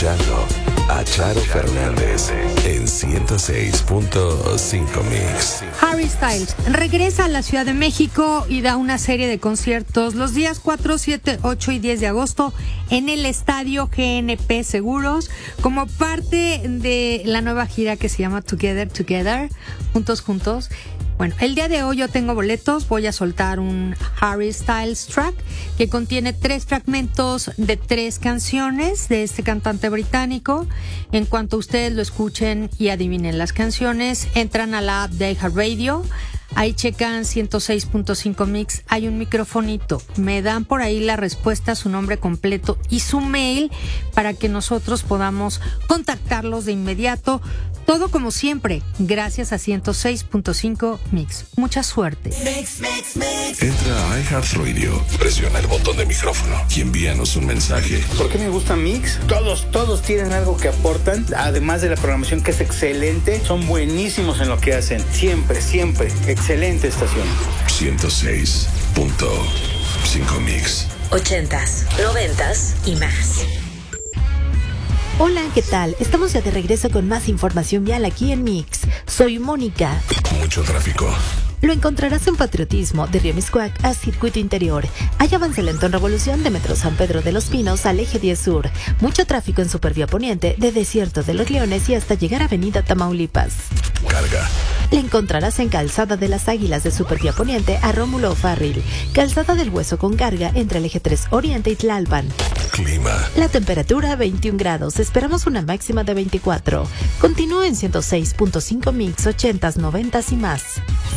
escuchando a Charo Fernández en 106.5 Mix. Harry Styles regresa a la Ciudad de México y da una serie de conciertos los días 4, 7, 8 y 10 de agosto en el Estadio GNP Seguros como parte de la nueva gira que se llama Together, Juntos. Bueno, el día de hoy yo tengo boletos, voy a soltar un Harry Styles track que contiene 3 fragmentos de 3 canciones de este cantante británico. En cuanto ustedes lo escuchen y adivinen las canciones, entran a la app de iHeartRadio, ahí checan 106.5 Mix, hay un microfonito, me dan por ahí la respuesta, su nombre completo y su mail para que nosotros podamos contactarlos de inmediato. Todo como siempre, gracias a 106.5 Mix. Mucha suerte. Entra a iHeartRadio, presiona el botón de micrófono y envíanos un mensaje. ¿Por qué me gusta Mix? Todos tienen algo que aportan, además de la programación que es excelente, son buenísimos en lo que hacen. Siempre. Excelente estación. 106.5 Mix. 80s, 90s y más. Hola, ¿qué tal? Estamos ya de regreso con más información vial aquí en Mix. Soy Mónica. Mucho tráfico. Lo encontrarás en Patriotismo, de Río Miscuac a Circuito Interior. Hay avance lento en Revolución de Metro San Pedro de los Pinos al Eje 10 Sur. Mucho tráfico en Supervía Poniente, de Desierto de los Leones y hasta llegar a Avenida Tamaulipas. Carga. La encontrarás en Calzada de las Águilas de Supervía Poniente a Rómulo O'Farrill. Calzada del Hueso con carga entre el Eje 3 Oriente y Tlalpan. Clima. La temperatura 21 grados. Esperamos una máxima de 24. Continúa en 106.5 Mix, 80s, 90s y más.